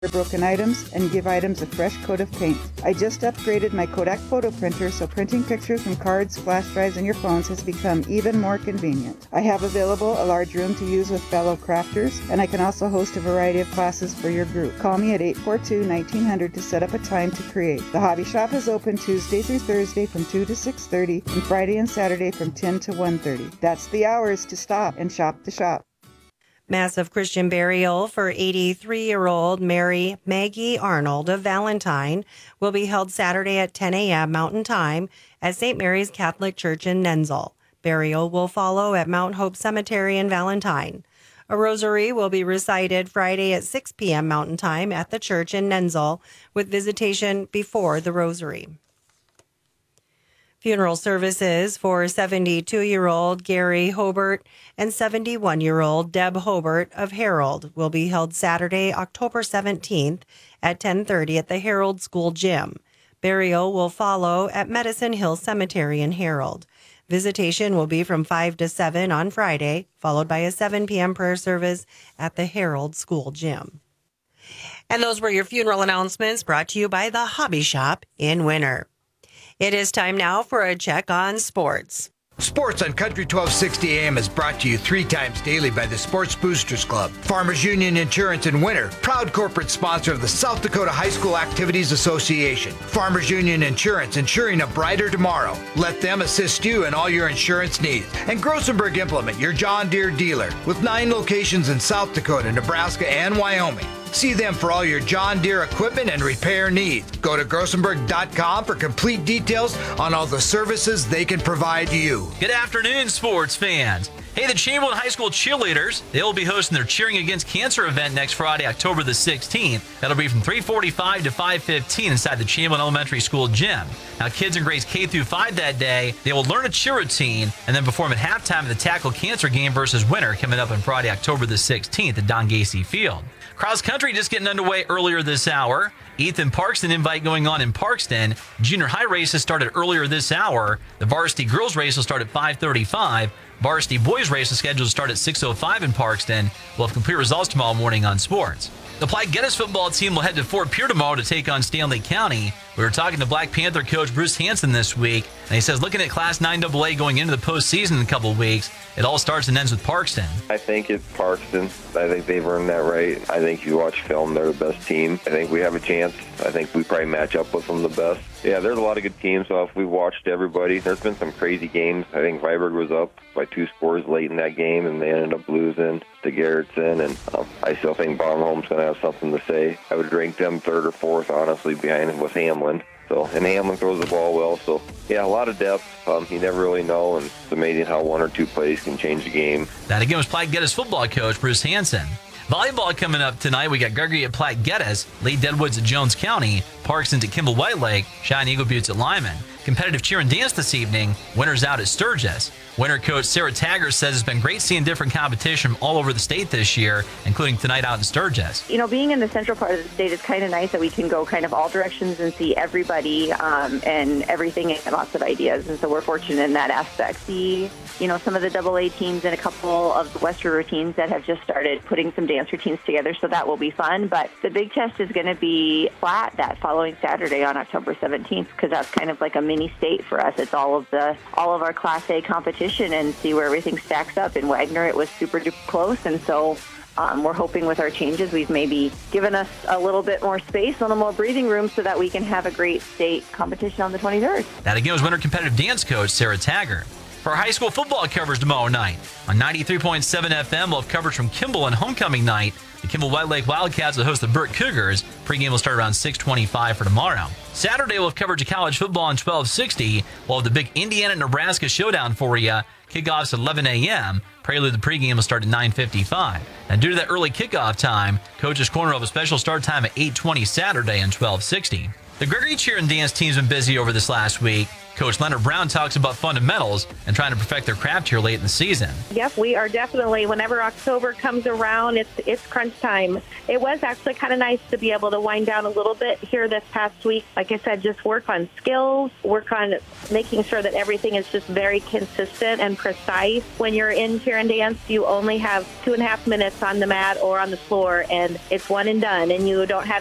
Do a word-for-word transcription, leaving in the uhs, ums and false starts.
broken items and give items a fresh coat of paint. I just upgraded my Kodak photo printer, so printing pictures from cards, flash drives, and your phones has become even more convenient. I have available a large room to use with fellow crafters, and I can also host a variety of classes for your group. Call me at eight four two, one nine zero zero to set up a time to create. The Hobby Shop is open Tuesday through Thursday from two to six thirty and Friday and Saturday from ten to one thirty. That's the hours to stop and shop the shop. Massive Christian burial for eighty-three-year-old Mary Maggie Arnold of Valentine will be held Saturday at ten a.m. Mountain Time at Saint Mary's Catholic Church in Nenzell. Burial will follow at Mount Hope Cemetery in Valentine. A rosary will be recited Friday at six p.m. Mountain Time at the church in Nenzell, with visitation before the rosary. Funeral services for seventy-two-year-old Gary Hobart and seventy-one-year-old Deb Hobart of Harold will be held Saturday, October seventeenth at ten thirty at the Harold School Gym. Burial will follow at Medicine Hill Cemetery in Harold. Visitation will be from five to seven on Friday, followed by a seven p.m. prayer service at the Harold School Gym. And those were your funeral announcements brought to you by the Hobby Shop in Winter. It is time now for a check on sports. Sports on Country twelve sixty A M is brought to you three times daily by the Sports Boosters Club. Farmers Union Insurance in Winter, proud corporate sponsor of the South Dakota High School Activities Association. Farmers Union Insurance, ensuring a brighter tomorrow. Let them assist you in all your insurance needs. And Grossenberg Implement, your John Deere dealer, with nine locations in South Dakota, Nebraska, and Wyoming. See them for all your John Deere equipment and repair needs. Go to grossenberg dot com for complete details on all the services they can provide you. Good afternoon, sports fans. Hey, the Chamberlain High School cheerleaders, they will be hosting their Cheering Against Cancer event next Friday, October the sixteenth. That'll be from three forty-five to five fifteen inside the Chamberlain Elementary School gym. Now, kids in grades K through five that day, they will learn a cheer routine and then perform at halftime of the Tackle Cancer game versus Winter coming up on Friday, October the sixteenth at Don Gacy Field. Cross country just getting underway earlier this hour. Ethan Parkston invite going on in Parkston. Junior high races started earlier this hour. The varsity girls race will start at five thirty-five. Varsity boys race is scheduled to start at six oh five in Parkston. We'll have complete results tomorrow morning on sports. The Platte Geddes football team will head to Fort Pierre tomorrow to take on Stanley County. We were talking to Black Panther coach Bruce Hansen this week, and he says looking at Class nine double A going into the postseason in a couple of weeks, it all starts and ends with Parkston. I think it's Parkston. I think they've earned that right. I think you watch film, they're the best team. I think we have a chance. I think we probably match up with them the best. Yeah, there's a lot of good teams. So if we've watched everybody, there's been some crazy games. I think Viborg was up by two scores late in that game, and they ended up losing to Garrettson. And um, I still think Barnholm's going to have something to say. I would rank them third or fourth, honestly, behind with Hamlin. So, and Hamlin throws the ball well. So, yeah, a lot of depth. Um, you never really know, and it's amazing how one or two plays can change the game. That again was Platte Geddes football coach Bruce Hansen. Volleyball coming up tonight. We got Gregory at Platte Geddes, Lee Deadwoods at Jones County, Parkson's at Kimball White Lake, Cheyenne Eagle Buttes at Lyman. Competitive cheer and dance this evening. Winners out at Sturgis. Winter coach Sarah Taggart says it's been great seeing different competition from all over the state this year, including tonight out in Sturgis. You know, being in the central part of the state is kind of nice that we can go kind of all directions and see everybody um, and everything and lots of ideas. And so we're fortunate in that aspect. See, you know, some of the double A teams and a couple of the West River teams that have just started putting some dance routines together, so that will be fun. But the big test is going to be flat that following Saturday on October seventeenth, because that's kind of like a mini state for us. It's all of the all of our Class A competition and see where everything stacks up. In Wagner, it was super duper close, and so um, we're hoping with our changes, we've maybe given us a little bit more space, a little more breathing room, so that we can have a great state competition on the twenty-third. That again was Winter competitive dance coach Sarah Taggart. For our high school football coverage tomorrow night on ninety-three point seven F M, we'll have coverage from Kimball on homecoming night. The Kimball White Lake Wildcats will host the Burt Cougars. Pre-game will start around six twenty-five for tomorrow. Saturday, we'll have coverage of college football on twelve sixty. We'll have the big Indiana-Nebraska showdown for you. Kickoffs at eleven a m Prelude, the pregame will start at nine fifty-five. And due to that early kickoff time, Coach's Corner will have a special start time at eight twenty Saturday on twelve sixty. The Gregory Cheer and Dance team's been busy over this last week. Coach Leonard Brown talks about fundamentals and trying to perfect their craft here late in the season. Yep, we are definitely, whenever October comes around, it's it's crunch time. It was actually kind of nice to be able to wind down a little bit here this past week. Like I said, just work on skills, work on making sure that everything is just very consistent and precise. When you're in cheer and dance, you only have two and a half minutes on the mat or on the floor, and it's one and done, and you don't have